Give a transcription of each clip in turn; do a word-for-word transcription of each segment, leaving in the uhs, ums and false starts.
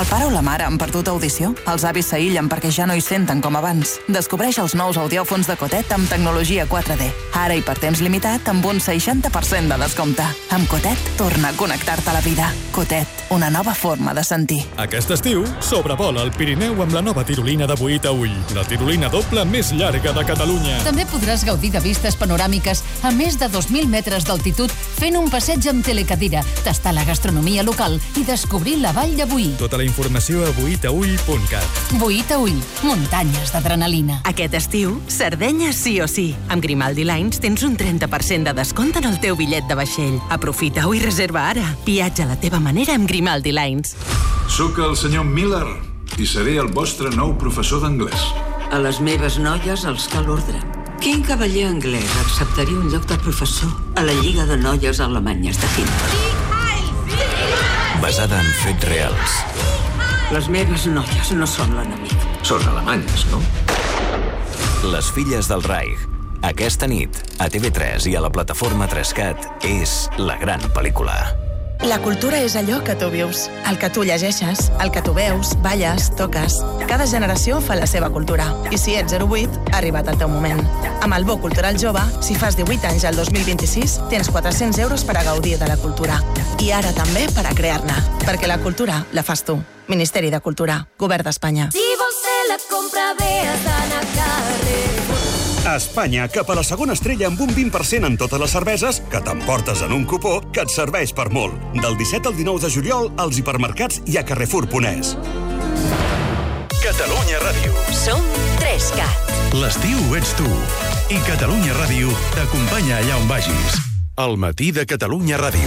El pare o la mare han perdut audició? Els avis s'aïllen perquè ja no hi senten com abans. Descobreix els nous audiòfons de Cotet amb tecnologia quatre D. Ara i per temps limitat amb un seixanta per cent de descompte. Amb Cotet, torna a connectar-te a la vida. Cotet, una nova forma de sentir. Aquest estiu, sobrevola el Pirineu amb la nova tirolina de Boí a Ull. La tirolina doble més llarga de Catalunya. També podràs gaudir de vistes panoràmiques a més de dos mil metres d'altitud fent un passeig amb telecadira, tastar la gastronomia local i descobrir la vall de Boí. Tota la informació a boitaull punt cat. Boí a Ull, muntanyes d'adrenalina. Aquest estiu, Sardenya sí o sí. Amb Grimaldi Lines tens un trenta per cent de descompte en el teu bitllet de vaixell. Aprofita-ho i reserva ara. Viatja a la teva manera amb Grimaldi Lines. Soc el senyor Miller i seré el vostre nou professor d'anglès. A les meves noies els cal ordre. Quin cavaller anglès acceptaria un lloc de professor a la Lliga de Noies Alemanyes de Kindle? Basada en fets reals. Les meves noies no són l'enemic. Són alemanyes, no? Les filles del Reich. Aquesta nit, a T V tres i a la plataforma tres cat, és la gran pel·lícula. La cultura és allò que tu vius, el que tu llegeixes, el que tu veus, balles, toques. Cada generació fa la seva cultura. I si ets zero vuit, ha arribat el teu moment. Amb el Bo Cultural Jove, si fas divuit anys al dos mil vint-i-sis, tens quatre-cents euros per a gaudir de la cultura. I ara també per a crear-ne. Perquè la cultura la fas tu. Ministeri de Cultura, Govern d'Espanya. Si vols fer la compra bé, has d'anar a Carrefour. A Espanya, cap a la segona estrella amb un vint per cent en totes les cerveses que t'emportes en un cupó que et serveix per molt. Del disset al dinou de juliol, als hipermercats i a Carrefour punt es. Catalunya Ràdio. Som tres cat. L'estiu ets tu. I Catalunya Ràdio t'acompanya allà on vagis. El matí de Catalunya Ràdio.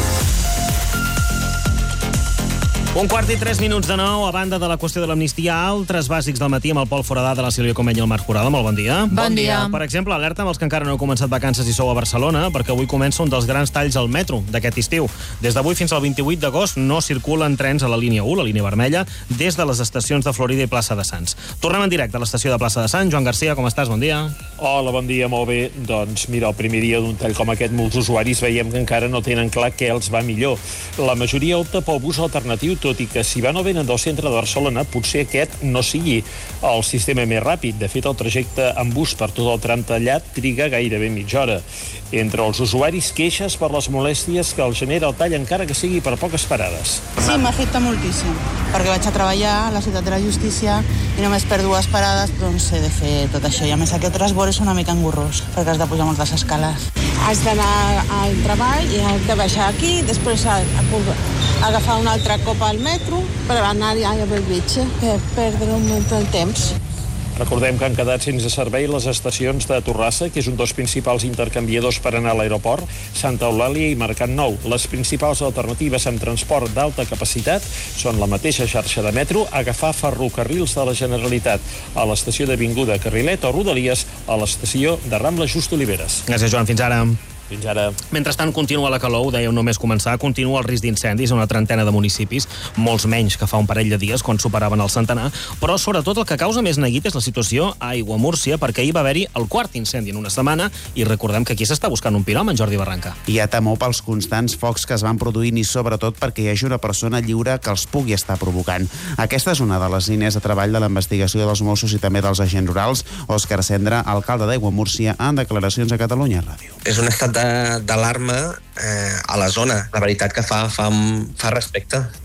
Un quart i tres minuts de nou, a banda de la qüestió de l'amnistia, altres bàsics del matí amb el Pol Foradà de la Sílvia Comeny i el Marc Curada. Molt bon dia. Bon dia. Per exemple, alerta amb els que encara no heu començat vacances i sou a Barcelona, perquè avui comença un dels grans talls al metro d'aquest estiu. Des d'avui fins al vint-i-vuit d'agost no circulen trens a la línia u, la línia vermella, des de les estacions de Florida i Plaça de Sants. Tornem en directe a l'estació de Plaça de Sants. Joan Garcia, com estàs? Bon dia. Hola, bon dia, molt bé. Doncs mira, el primer dia d'un tall com aquest, molts usuaris veiem que encara no tenen clar què els va millor. La majoria opta pel bus alternatiu, tot i que si van o venen del centre de Barcelona, potser aquest no sigui el sistema més ràpid. De fet, el trajecte en bus per tot el tram tallat triga gairebé mitja hora. Entre els usuaris, queixes per les molèsties que el genera el tall, encara que sigui per poques parades. Sí, m'afecta moltíssim, perquè vaig a treballar a la Ciutat de la Justícia i només per dues parades doncs he de fer tot això. I a més aquest transbord és una mica engorrós, perquè has de pujar moltes escales. Has d'anar al treball i has de baixar aquí, després a, a, a agafar un altre cop al metro per anar a Bellvitge, per perdre un munt de temps. Recordem que han quedat sense servei les estacions de Torrassa, que és un dels principals intercanviadors per anar a l'aeroport, Santa Eulàlia i Mercat Nou. Les principals alternatives amb transport d'alta capacitat són la mateixa xarxa de metro, agafar ferrocarrils de la Generalitat a l'estació d'Avinguda Carrilet o Rodalies a l'estació de Rambla Just Oliveres. Gràcies, Joan. Fins ara. Fins ara. Mentrestant, continua la calor, ho dèieu només començar, continua el risc d'incendis a una trentena de municipis, molts menys que fa un parell de dies, quan superaven el centenar, però sobretot el que causa més neguit és la situació a Aiguamúrcia, perquè ahir va haver-hi el quart incendi en una setmana, i recordem que aquí s'està buscant un piròman, Jordi Barranca. Hi ha temor pels constants focs que es van produint i sobretot perquè hi hagi una persona lliure que els pugui estar provocant. Aquesta és una de les línies de treball de la investigació dels Mossos i també dels agents rurals. Òscar Cendra, alcalde d'Aiguamúrcia, en declaracions a Catalunya Ràdio. És un estat d'alarma eh, a la zona. La veritat que fa, fa, fa respecte.